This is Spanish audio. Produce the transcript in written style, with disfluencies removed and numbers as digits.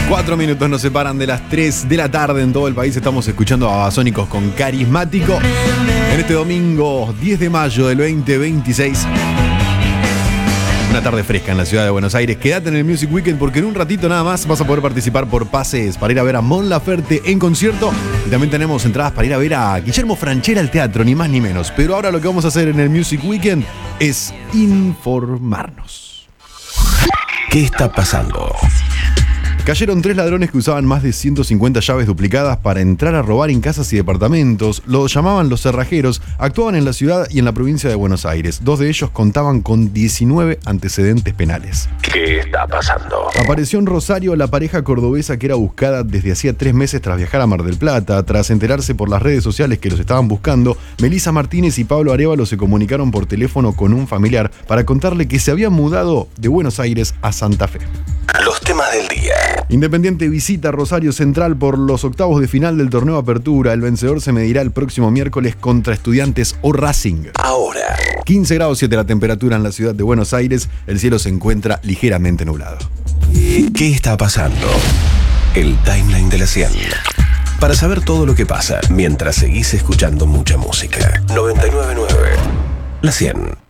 4 minutos nos separan de las 3 de la tarde en todo el país. Estamos escuchando a Babasónicos con Carismático en este domingo 10 de mayo del 2026. Una tarde fresca en la ciudad de Buenos Aires. Quédate en el Music Weekend porque en un ratito nada más vas a poder participar por pases para ir a ver a Mon Laferte en concierto. Y también tenemos entradas para ir a ver a Guillermo Franchella al teatro, ni más ni menos. Pero ahora lo que vamos a hacer en el Music Weekend es informarnos. ¿Qué está pasando? Cayeron 3 ladrones que usaban más de 150 llaves duplicadas para entrar a robar en casas y departamentos. Los llamaban los cerrajeros, actuaban en la ciudad y en la provincia de Buenos Aires. 2 de ellos contaban con 19 antecedentes penales. ¿Qué está pasando? Apareció en Rosario la pareja cordobesa que era buscada desde hacía 3 meses tras viajar a Mar del Plata. Tras enterarse por las redes sociales que los estaban buscando, Melissa Martínez y Pablo Arévalo se comunicaron por teléfono con un familiar para contarle que se habían mudado de Buenos Aires a Santa Fe. Los temas del día. Independiente visita Rosario Central por los octavos de final del torneo Apertura. El vencedor se medirá el próximo miércoles contra Estudiantes o Racing. Ahora. 15 grados 7 la temperatura en la ciudad de Buenos Aires. El cielo se encuentra ligeramente nublado. ¿Qué está pasando? El timeline de la 100. Para saber todo lo que pasa mientras seguís escuchando mucha música. 99.9. La 100.